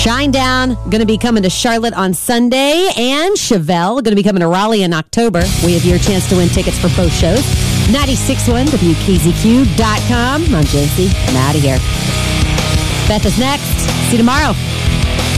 Shinedown going to be coming to Charlotte on Sunday, and Chevelle going to be coming to Raleigh in October. We have your chance to win tickets for both shows. 96.1 WKZQ.com. I'm JC. I'm out of here. Beth is next. See you tomorrow.